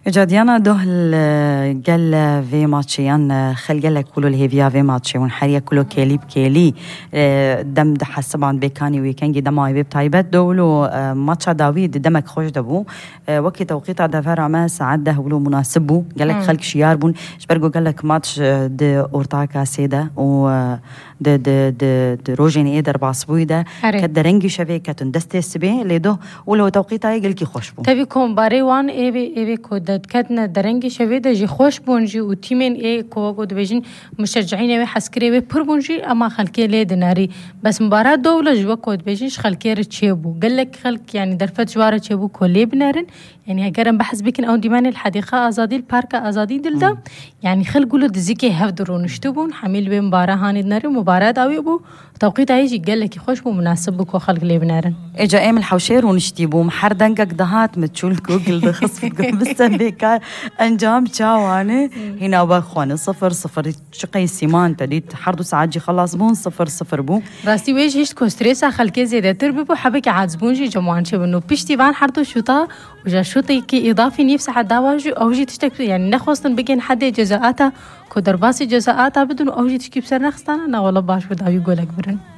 جاديانا دهل قال في ماتشيان خل قال لك كله اللي هي فيها في ماتشي ونحريه كله كيلي بكيلي دم ده حسبان بيكاني ويكنجي دماي بيب تايبت دولو ماتشا داويد دمك خوش دبو وقت توقيت دفر ما ساعد ده ولو مناسبه قال لك خلك شيار بون شبرجو قال لك ماتش د اورتاكا سيدا و د روجيني ادر باسبوي ده كدرنجي شوي كتندستي سبي ليدو ولو توقيتها يقول لك خوش بو تبي كون باري وان اي كودت كدنا درنجي شوي ده جي خوش بونجي وتيمين اي كوغو دبيجين مشجعين وي حسكري وي بور بونجي اما خلكي لي دناري بس مباراه دوله جو كود بيجيش خلكي رتشيبو قال لك خلك يعني درفت جواره تشيبو كولي بنارن يعني هجرم بحث بكن او ديمان الحديقه ازادي البارك ازادي دلدا يعني خل قولوا دزيكي هفدرون نشتبون حميل بمباراه هاني دناري مباراه داوي بو توقيت هيجي قال لك خوش بو مناسب بك وخلق لي بنارن اجا ايم الحوشير ونشتيبو محردنقك دهات متشول جوجل دخص في بستنبيكا انجام تشاواني هنا باخوان 0-0 شقي سيمان تديت حردو ساعات خلاص بون 0-0 بو راستي ويش هيش كوستريسا خلكي زياده تربو حبك عازبونجي جمعان شبنو بيشتيفان حردو شوطا وجا شوطي كي اضافي نفس حد داواجو اوجي تشتك يعني نخوصن بكين حد جزاءاتا كودرباسي جزاءاتا بدون اوجي تشكي بسر نخستانا نا والله باش بداوي قولك برن